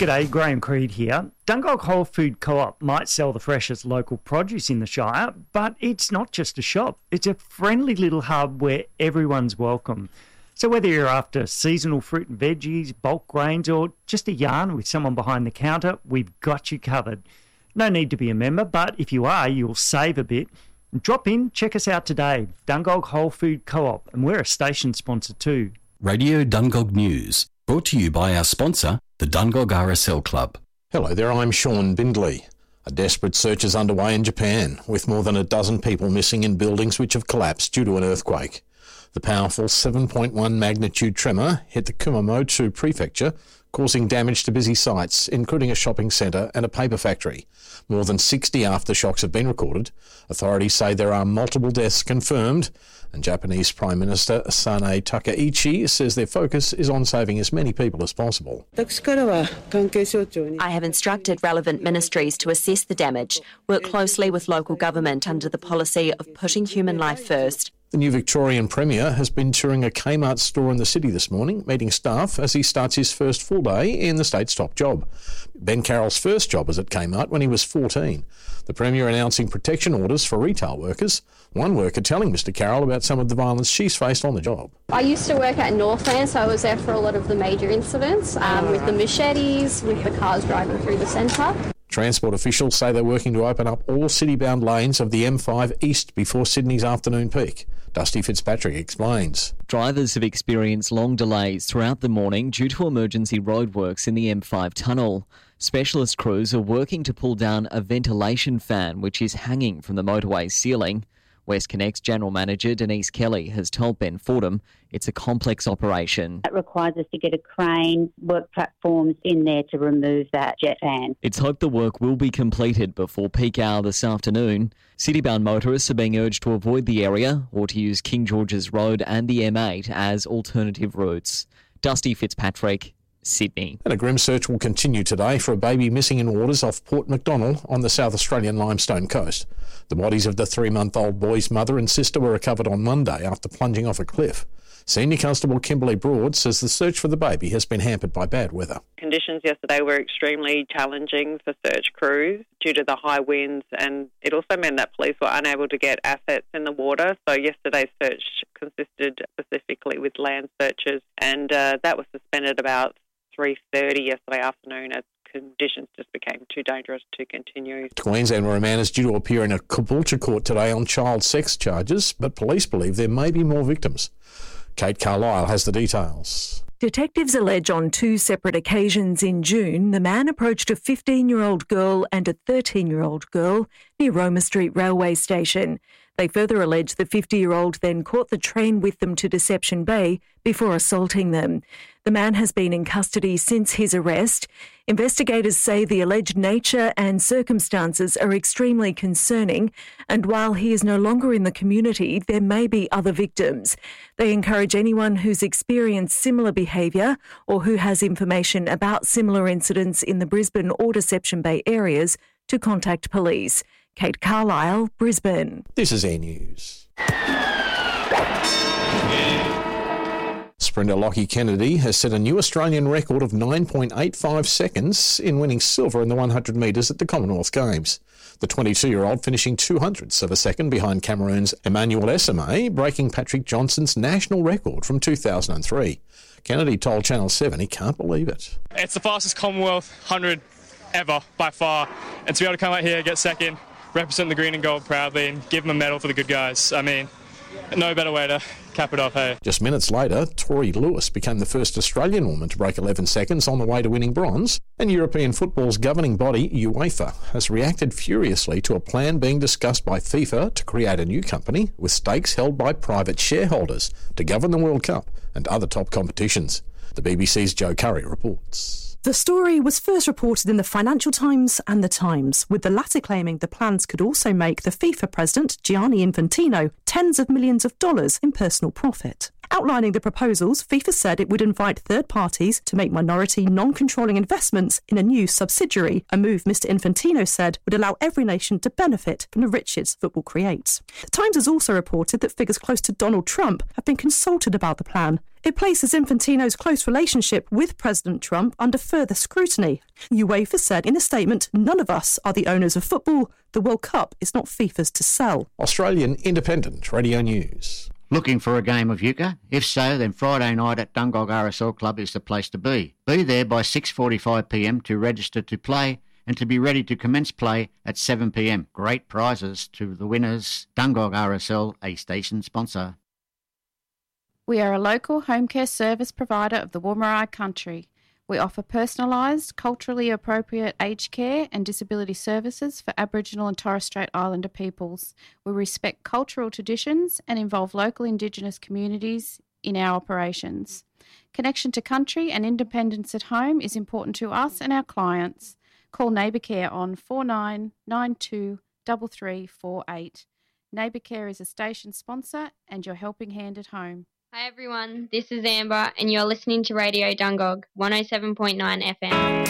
G'day, Graham Creed here. Dungog Whole Food Co-op might sell the freshest local produce in the Shire, but it's not just a shop. It's a friendly little hub where everyone's welcome. So whether you're after seasonal fruit and veggies, bulk grains, or just a yarn with someone behind the counter, we've got you covered. No need to be a member, but if you are, you'll save a bit. Drop in, check us out today, Dungog Whole Food Co-op, and we're a station sponsor too. Radio Dungog News, brought to you by our sponsor, the Dungog RSL Club. Hello there, I'm Sean Bindley. A desperate search is underway in Japan, with more than a dozen people missing in buildings which have collapsed due to an earthquake. The powerful 7.1 magnitude tremor hit the Kumamoto prefecture, causing damage to busy sites, including a shopping centre and a paper factory. More than 60 aftershocks have been recorded. Authorities say there are multiple deaths confirmed, and Japanese Prime Minister Sanae Takaichi says their focus is on saving as many people as possible. I have instructed relevant ministries to assess the damage, work closely with local government under the policy of putting human life first. The new Victorian Premier has been touring a Kmart store in the city this morning, meeting staff as he starts his first full day in the state's top job. Ben Carroll's first job was at Kmart when he was 14. The Premier announcing protection orders for retail workers. One worker telling Mr Carroll about some of the violence she's faced on the job. I used to work at Northland, so I was there for a lot of the major incidents, with the machetes, with the cars driving through the centre. Transport officials say they're working to open up all city-bound lanes of the M5 East before Sydney's afternoon peak. Dusty Fitzpatrick explains. Drivers have experienced long delays throughout the morning due to emergency roadworks in the M5 tunnel. Specialist crews are working to pull down a ventilation fan which is hanging from the motorway ceiling. WestConnect's General Manager Denise Kelly has told Ben Fordham it's a complex operation. It requires us to get a crane, work platforms in there to remove that jet fan. It's hoped the work will be completed before peak hour this afternoon. City-bound motorists are being urged to avoid the area or to use King George's Road and the M8 as alternative routes. Dusty Fitzpatrick, Sydney. And a grim search will continue today for a baby missing in waters off Port MacDonnell on the South Australian Limestone coast. The bodies of the 3-month-old boy's mother and sister were recovered on Monday after plunging off a cliff. Senior Constable Kimberly Broad says the search for the baby has been hampered by bad weather. Conditions yesterday were extremely challenging for search crews due to the high winds, and it also meant that police were unable to get assets in the water. So yesterday's search consisted specifically with land searches, and that was suspended about 3:30 yesterday afternoon as conditions just became too dangerous to continue. Queensland where a man is due to appear in a Caboolture court today on child sex charges, but police believe there may be more victims. Kate Carlisle has the details. Detectives allege on 2 separate occasions in June, the man approached a 15-year-old girl and a 13-year-old girl near Roma Street railway station. They further allege the 50-year-old then caught the train with them to Deception Bay before assaulting them. The man has been in custody since his arrest. Investigators say the alleged nature and circumstances are extremely concerning, and while he is no longer in the community, there may be other victims. They encourage anyone who's experienced similar behaviour or who has information about similar incidents in the Brisbane or Deception Bay areas to contact police. Kate Carlisle, Brisbane. This is Air News. Sprinter Lockie Kennedy has set a new Australian record of 9.85 seconds in winning silver in the 100 metres at the Commonwealth Games. The 22-year-old finishing 200ths of a second behind Cameroon's Emmanuel Esame, breaking Patrick Johnson's national record from 2003. Kennedy told Channel 7 he can't believe it. It's the fastest Commonwealth 100 ever, by far. And to be able to come out here, get second, represent the green and gold proudly and give them a medal for the good guys. I mean, no better way to cap it off, hey? Just minutes later, Tori Lewis became the first Australian woman to break 11 seconds on the way to winning bronze, and European football's governing body, UEFA, has reacted furiously to a plan being discussed by FIFA to create a new company with stakes held by private shareholders to govern the World Cup and other top competitions. The BBC's Joe Curry reports. The story was first reported in the Financial Times and the Times, with the latter claiming the plans could also make the FIFA president, Gianni Infantino, tens of millions of dollars in personal profit. Outlining the proposals, FIFA said it would invite third parties to make minority, non-controlling investments in a new subsidiary, a move Mr Infantino said would allow every nation to benefit from the riches football creates. The Times has also reported that figures close to Donald Trump have been consulted about the plan. It places Infantino's close relationship with President Trump under further scrutiny. UEFA said in a statement, "None of us are the owners of football. The World Cup is not FIFA's to sell." Australian Independent Radio News. Looking for a game of euchre? If so, then Friday night at Dungog RSL Club is the place to be. Be there by 6:45pm to register to play and to be ready to commence play at 7pm. Great prizes to the winners. Dungog RSL, a station sponsor. We are a local home care service provider of the Woomera country. We offer personalised, culturally appropriate aged care and disability services for Aboriginal and Torres Strait Islander peoples. We respect cultural traditions and involve local Indigenous communities in our operations. Connection to country and independence at home is important to us and our clients. Call Neighbour Care on 4992 3348. Neighbour Care is a station sponsor and your helping hand at home. Hi everyone, this is Amber and you're listening to Radio Dungog 107.9 FM.